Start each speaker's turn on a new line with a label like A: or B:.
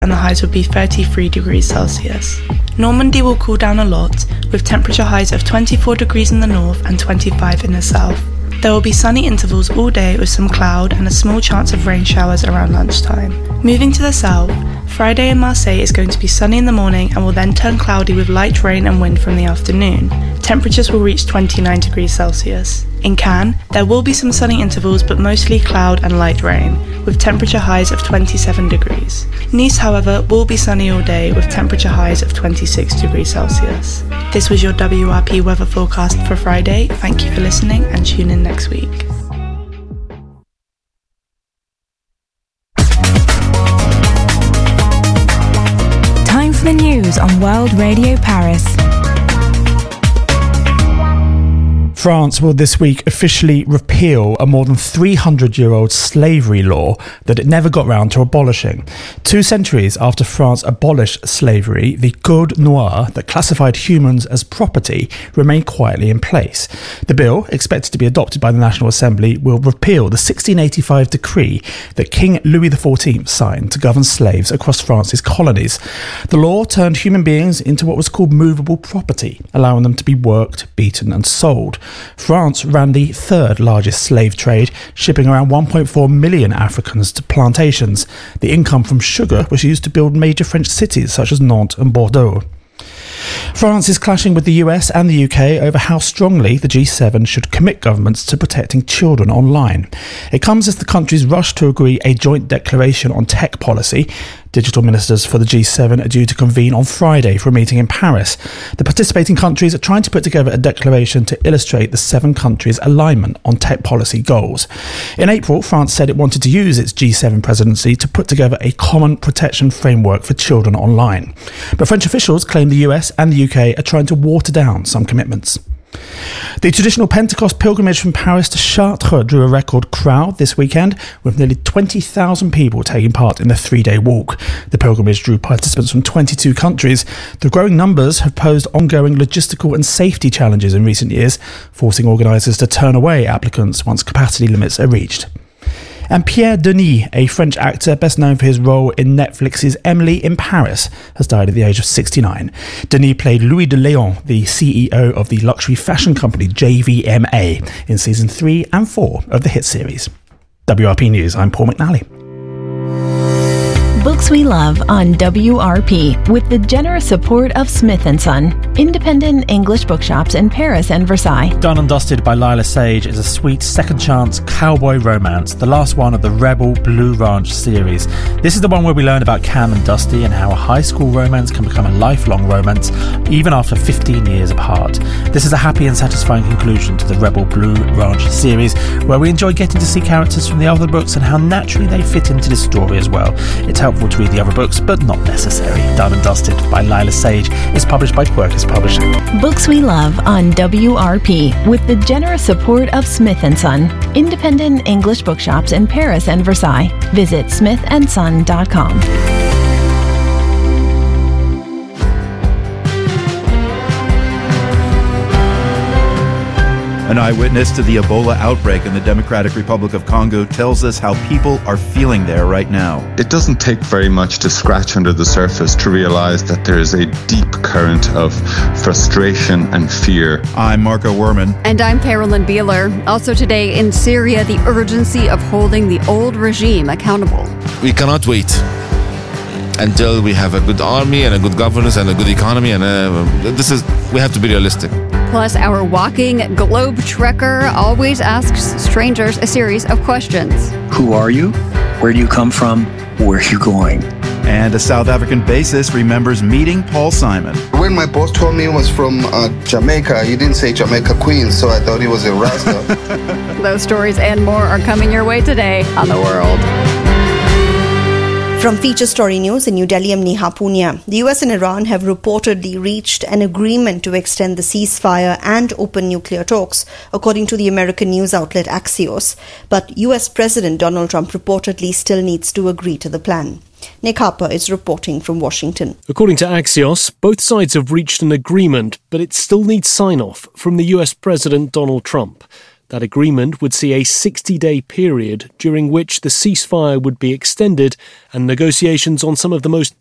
A: and the highs will be 33 degrees Celsius. Normandy will cool down a lot, with temperature highs of 24 degrees in the north and 25 in the south. There will be sunny intervals all day with some cloud and a small chance of rain showers around lunchtime. Moving to the south, Friday in Marseille is going to be sunny in the morning and will then turn cloudy with light rain and wind from the afternoon. Temperatures will reach 29 degrees Celsius. In Cannes, there will be some sunny intervals but mostly cloud and light rain, with temperature highs of 27 degrees. Nice, however, will be sunny all day with temperature highs of 26 degrees Celsius. This was your WRP weather forecast for Friday. Thank you for listening and tune in next week.
B: Time for the news on World Radio Paris.
C: France will this week officially repeal a more than 300-year-old slavery law that it never got round to abolishing. 2 centuries after France abolished slavery, the Code Noir that classified humans as property remained quietly in place. The bill, expected to be adopted by the National Assembly, will repeal the 1685 decree that King Louis XIV signed to govern slaves across France's colonies. The law turned human beings into what was called movable property, allowing them to be worked, beaten and sold. France ran the 3rd largest slave trade, shipping around 1.4 million Africans to plantations. The income from sugar was used to build major French cities such as Nantes and Bordeaux. France is clashing with the US and the UK over how strongly the G7 should commit governments to protecting children online. It comes as the countries rush to agree a joint declaration on tech policy. Digital ministers for the G7 are due to convene on Friday for a meeting in Paris. The participating countries are trying to put together a declaration to illustrate the 7 countries' alignment on tech policy goals. In April, France said it wanted to use its G7 presidency to put together a common protection framework for children online. But French officials claim the US and the UK are trying to water down some commitments. The traditional Pentecost pilgrimage from Paris to Chartres drew a record crowd this weekend, with nearly 20,000 people taking part in the 3-day walk. The pilgrimage drew participants from 22 countries. The growing numbers have posed ongoing logistical and safety challenges in recent years, forcing organisers to turn away applicants once capacity limits are reached. And Pierre Denis, a French actor best known for his role in Netflix's Emily in Paris, has died at the age of 69. Denis played Louis de Léon, the CEO of the luxury fashion company JVMA, in season 3 and 4 of the hit series. WRP News, I'm Paul McNally.
B: Books we love on WRP with the generous support of Smith & Son, independent English bookshops in Paris and Versailles.
C: Done and Dusted by Lila Sage is a sweet second-chance cowboy romance, the last one of the Rebel Blue Ranch series. This is the one where we learn about Cam and Dusty and how a high school romance can become a lifelong romance, even after 15 years apart. This is a happy and satisfying conclusion to the Rebel Blue Ranch series, where we enjoy getting to see characters from the other books and how naturally they fit into this story as well. It's helpful to read the other books, but not necessary. Done and Dusted by Lila Sage is published by Quercus Publishing.
B: Books we love on WRP with the generous support of Smith & Son, independent English bookshops in Paris and Versailles. Visit smithandson.com.
D: An eyewitness to the Ebola outbreak in the Democratic Republic of Congo tells us how people are feeling there right now.
E: It doesn't take very much to scratch under the surface to realize that there is a deep current of frustration and fear.
D: I'm Marco Werman.
F: And I'm Carolyn Beeler. Also today in Syria, the urgency of holding the old regime accountable.
G: We cannot wait until we have a good army and a good governance and a good economy, and we have to be realistic.
F: Plus, our walking globe trekker always asks strangers a series of questions.
H: Who are you? Where do you come from? Where are you going?
D: And a South African bassist remembers meeting Paul Simon.
I: When my boss told me he was from Jamaica, he didn't say Jamaica Queens, so I thought he was a Rasta.
F: Those stories and more are coming your way today on The World.
J: From Feature Story News in New Delhi, I'm Neha Punia. The US and Iran have reportedly reached an agreement to extend the ceasefire and open nuclear talks, according to the American news outlet Axios. But US President Donald Trump reportedly still needs to agree to the plan. Nick Harper is reporting from Washington.
K: According to Axios, both sides have reached an agreement, but it still needs sign-off from the US President Donald Trump. That agreement would see a 60-day period during which the ceasefire would be extended and negotiations on some of the most